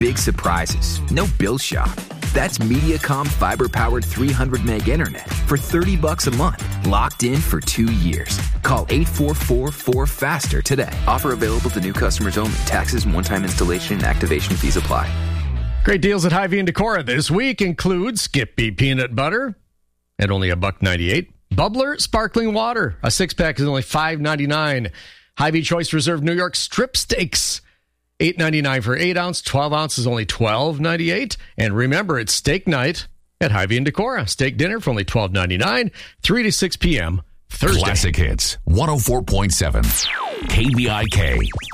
big surprises, no bill shock. That's Mediacom fiber-powered 300 meg internet for $30 a month. Locked in for 2 years. Call 844-4FASTER today. Offer available to new customers only. Taxes and one-time installation and activation fees apply. Great deals at Hy-Vee and Decorah this week include Skippy peanut butter at only $1.98. Bubbler sparkling water. A 6-pack is only $5.99. Hy-Vee Choice Reserve New York strip steaks. $8.99 for 8 ounce. 12 ounce is only $12.98. And remember, it's steak night at Hy-Vee and Decorah. Steak dinner for only $12.99, 3 to 6 p.m. Thursday. Classic Hits, 104.7 KVIK.